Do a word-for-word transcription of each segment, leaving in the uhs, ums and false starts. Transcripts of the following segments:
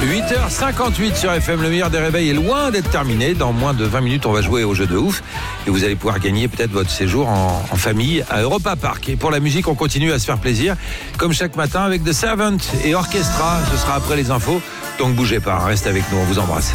huit heures cinquante-huit sur F M, le meilleur des réveils est loin d'être terminé. Dans moins de vingt minutes, on va jouer au jeu de ouf et vous allez pouvoir gagner peut-être votre séjour en, en famille à Europa Park. Et pour la musique, on continue à se faire plaisir, comme chaque matin avec The Servant et Orchestra. Ce sera après les infos, donc bougez pas, restez avec nous, on vous embrasse.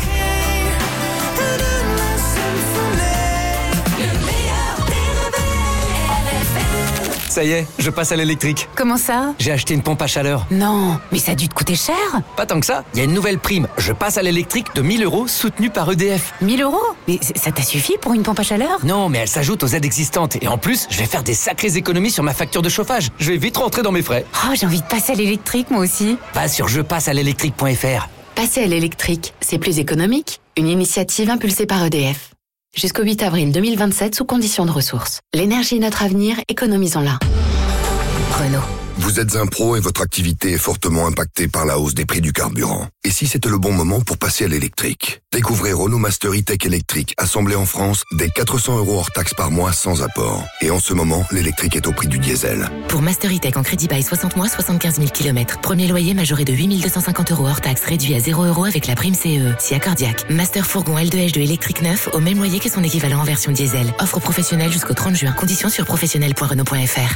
Ça y est, je passe à l'électrique. Comment ça ? J'ai acheté une pompe à chaleur. Non, mais ça a dû te coûter cher. Pas tant que ça, il y a une nouvelle prime. Je passe à l'électrique de mille euros soutenue par E D F. mille euros ? Mais ça t'a suffi pour une pompe à chaleur ? Non, mais elle s'ajoute aux aides existantes. Et en plus, je vais faire des sacrées économies sur ma facture de chauffage. Je vais vite rentrer dans mes frais. Oh, j'ai envie de passer à l'électrique, moi aussi. Va sur je passe à l'électrique point F R. Passer à l'électrique, c'est plus économique. Une initiative impulsée par E D F. Jusqu'au huit avril deux mille vingt-sept, sous conditions de ressources. L'énergie est notre avenir, économisons-la. Renault. Vous êtes un pro et votre activité est fortement impactée par la hausse des prix du carburant. Et si c'était le bon moment pour passer à l'électrique ? Découvrez Renault Master E-Tech électrique, assemblé en France, dès quatre cents euros hors taxe par mois sans apport. Et en ce moment, l'électrique est au prix du diesel. Pour Master E-Tech en crédit bail soixante mois, soixante-quinze mille kilomètres. Premier loyer majoré de huit mille deux cent cinquante euros hors taxe, réduit à zéro euros avec la prime C E E. Si accordiaque. Master fourgon L deux H deux électrique neuf au même loyer que son équivalent en version diesel. Offre professionnelle jusqu'au trente juin. Conditions sur professionnel point renault point F R.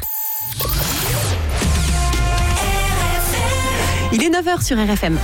Il est neuf heures sur R F M.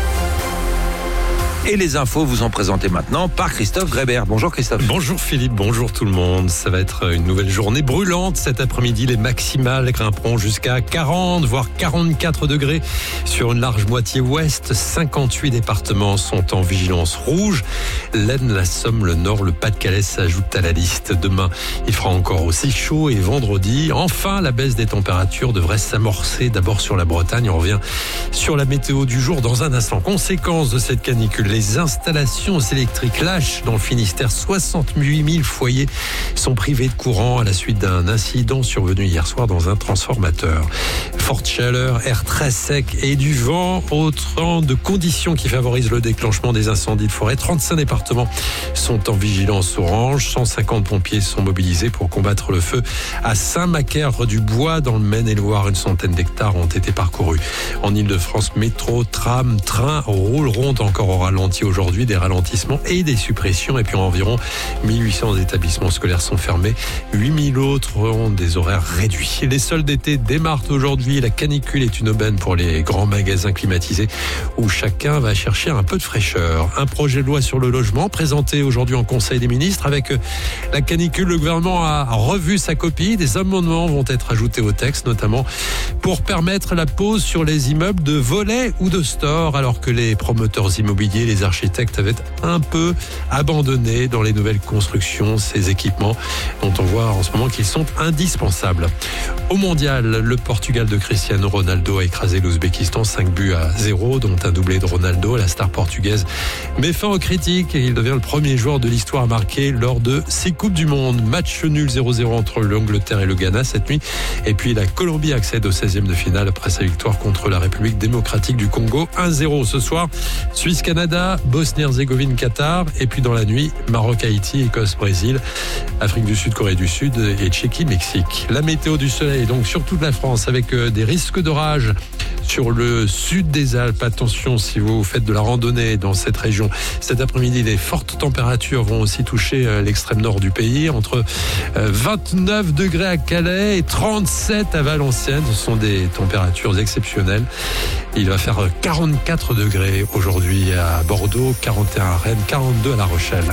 Et les infos vous sont présentées maintenant par Christophe Grébert. Bonjour Christophe. Bonjour Philippe, bonjour tout le monde. Ça va être une nouvelle journée brûlante cet après-midi. Les maximales grimperont jusqu'à quarante, voire quarante-quatre degrés sur une large moitié ouest. cinquante-huit départements sont en vigilance rouge. L'Aisne, la Somme, le Nord, le Pas-de-Calais s'ajoutent à la liste. Demain, il fera encore aussi chaud et vendredi, enfin, la baisse des températures devrait s'amorcer d'abord sur la Bretagne. On revient sur la météo du jour dans un instant. Conséquence de cette canicule, les installations électriques lâchent dans le Finistère. soixante-huit mille foyers sont privés de courant à la suite d'un incident survenu hier soir dans un transformateur. Forte chaleur, air très sec et du vent, autant de conditions qui favorisent le déclenchement des incendies de forêt. trente-cinq départements sont en vigilance orange. cent cinquante pompiers sont mobilisés pour combattre le feu à Saint-Macaire-du-Bois dans le Maine-et-Loire. Une centaine d'hectares ont été parcourus. En Ile-de-France, métro, tram, train rouleront encore au ralenti aujourd'hui, des ralentissements et des suppressions. Et puis environ mille huit cents établissements scolaires sont fermés. huit mille autres ont des horaires réduits. Les soldes d'été démarrent aujourd'hui. La canicule est une aubaine pour les grands magasins climatisés où chacun va chercher un peu de fraîcheur. Un projet de loi sur le logement présenté aujourd'hui en Conseil des ministres. Avec la canicule, le gouvernement a revu sa copie. Des amendements vont être ajoutés au texte, notamment pour permettre la pose sur les immeubles de volets ou de stores, alors que les promoteurs immobiliers, les architectes avaient un peu abandonné dans les nouvelles constructions ces équipements dont on voit en ce moment qu'ils sont indispensables. Au mondial, le Portugal de Cristiano Ronaldo a écrasé l'Ouzbékistan cinq buts à zéro, dont un doublé de Ronaldo. La star portugaise met fin aux critiques et il devient le premier joueur de l'histoire à marquer lors de six Coupes du Monde. Match nul zéro zéro entre l'Angleterre et le Ghana cette nuit. Et puis la Colombie accède au seizième de finale après sa victoire contre la République démocratique du Congo un zéro. Ce soir, Suisse-Canada, Bosnie-Herzégovine-Qatar, et puis dans la nuit, Maroc-Haïti, Écosse-Brésil, Afrique du Sud, Corée du Sud et Tchéquie-Mexique. La météo du soleil, donc sur toute la France, avec des risques d'orage sur le sud des Alpes. Attention si vous faites de la randonnée dans cette région. Cet après-midi, les fortes températures vont aussi toucher l'extrême nord du pays, entre vingt-neuf degrés à Calais et trente-sept à Valenciennes. Ce sont des températures exceptionnelles. Il va faire quarante-quatre degrés aujourd'hui à Bordeaux, quarante et un à Rennes, quarante-deux à La Rochelle.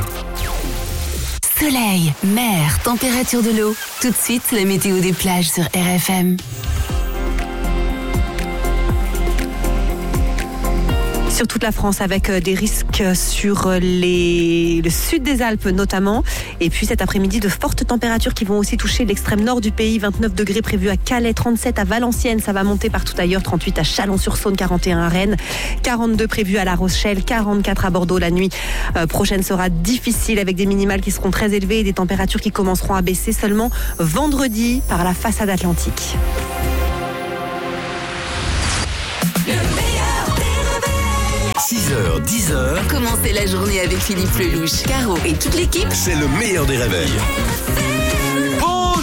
Soleil, mer, température de l'eau. Tout de suite, la météo des plages sur R F M. Sur toute la France, avec des risques sur les... le sud des Alpes notamment. Et puis cet après-midi, de fortes températures qui vont aussi toucher l'extrême nord du pays. vingt-neuf degrés prévus à Calais, trente-sept à Valenciennes. Ça va monter partout ailleurs. trente-huit à Chalon-sur-Saône, quarante et un à Rennes, quarante-deux prévus à La Rochelle, quarante-quatre à Bordeaux. La nuit euh, prochaine sera difficile avec des minimales qui seront très élevées et des températures qui commenceront à baisser seulement vendredi par la façade atlantique. six heures, dix heures. Commencez la journée avec Philippe Lelouch, Caro et toute l'équipe. C'est le meilleur des réveils.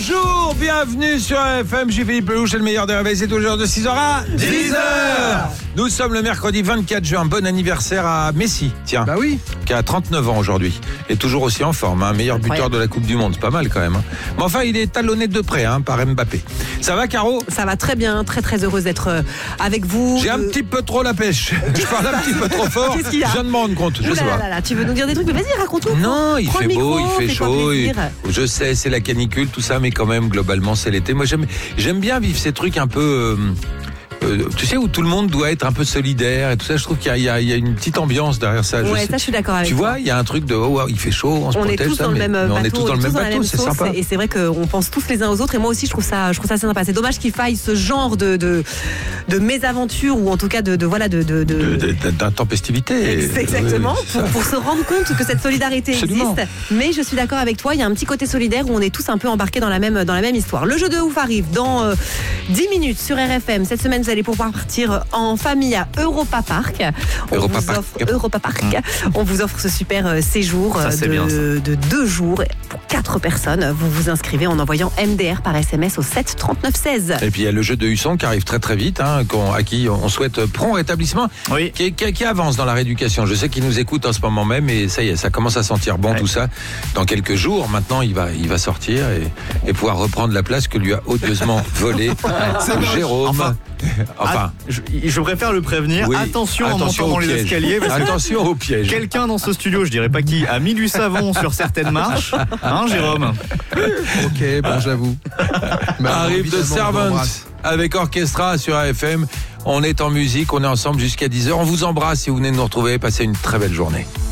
Bonjour, bienvenue sur F M. Je suis Philippe Lelouch, c'est le meilleur des réveils. C'est toujours de six heures à dix heures. Nous sommes le mercredi vingt-quatre juin. Bon anniversaire à Messi, tiens. Bah oui. Qui a trente-neuf ans aujourd'hui. Et toujours aussi en forme, hein. Meilleur buteur de la Coupe du Monde. C'est pas mal quand même. Hein. Mais enfin, il est talonné de près hein, par Mbappé. Ça va, Caro ? Ça va très bien. Très, très heureuse d'être avec vous. J'ai de... un petit peu trop la pêche. Je parle un petit peu trop fort. Qu'est-ce qu'il y a ? Je viens de m'en rendre compte. Je Ouh sais là pas. là là, tu veux nous dire des trucs ? Mais vas-y, raconte-nous. Non, il Prends fait le beau, micro, il fait fais-toi chaud. plaisir. Et... Je sais, c'est la canicule, tout ça, mais quand même, globalement, c'est l'été. Moi, j'aime, j'aime bien vivre ces trucs un peu... Euh... Euh, tu sais, où tout le monde doit être un peu solidaire et tout ça, je trouve qu'il y a, il y a, il y a une petite ambiance derrière ça. Ouais, je ça, je suis d'accord avec Tu toi. vois, il y a un truc de oh, wow, il fait chaud, on se on protège. est tous ça, dans mais, le même mais bateau, on est tous dans le même bateau, c'est sauce, sympa. Et c'est vrai qu'on pense tous les uns aux autres. Et moi aussi, je trouve ça, je trouve ça assez sympa. C'est dommage qu'il faille ce genre de, de, de mésaventure ou en tout cas de, de voilà de, de, de... de, de d'intempestivité. C'est exactement oui, pour, pour se rendre compte que cette solidarité Absolument. existe. Mais je suis d'accord avec toi, il y a un petit côté solidaire où on est tous un peu embarqués dans la même dans la même histoire. Le jeu de ouf arrive dans euh, dix minutes sur R F M. Cette semaine, vous allez pouvoir partir en famille à Europa Park. On Europa vous Park. offre Europa Park. Mmh. On vous offre ce super euh, séjour ça, de, bien, de deux jours pour quatre personnes. Vous vous inscrivez en envoyant M D R par S M S au sept trente-neuf seize. Et puis il y a le jeu de Husson qui arrive très très vite, hein, qu'on, à qui on souhaite prompt rétablissement, oui. qui, qui, qui avance dans la rééducation. Je sais qu'il nous écoute en ce moment même et ça y est, ça commence à sentir bon ouais. tout ça. Dans quelques jours, maintenant il va, il va sortir et, et pouvoir reprendre la place que lui a odieusement volée Jérôme. Enfin, enfin je, je préfère le prévenir. Oui, attention, attention en montant dans les escaliers. Attention au piège. Quelqu'un dans ce studio, je dirais pas qui, a mis du savon sur certaines marches. Hein, Jérôme ? Ok, bon, j'avoue. Bah, arrive de Servants avec Orchestra sur A F M. On est en musique, on est ensemble jusqu'à dix heures. On vous embrasse si vous venez de nous retrouver. Passez une très belle journée.